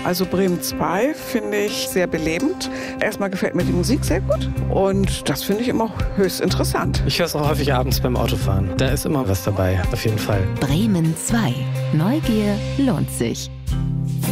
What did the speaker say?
Also Bremen 2 finde ich sehr belebend. Erstmal gefällt mir die Musik sehr gut und das finde ich immer höchst interessant. Ich höre es auch häufig abends beim Autofahren. Da ist immer was dabei, auf jeden Fall. Bremen 2. Neugier lohnt sich.